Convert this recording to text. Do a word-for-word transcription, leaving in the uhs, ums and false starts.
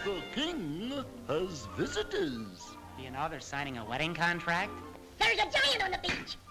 The king has visitors. Do you know they're signing a wedding contract? There's a giant on the beach.